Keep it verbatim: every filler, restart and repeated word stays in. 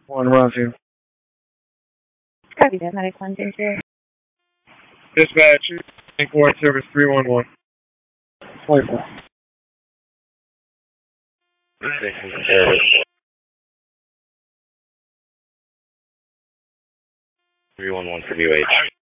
One Roger. Copy that, medic one zero zero. Dispatch, Inquiry Service three one one. Wait for three one one from U H.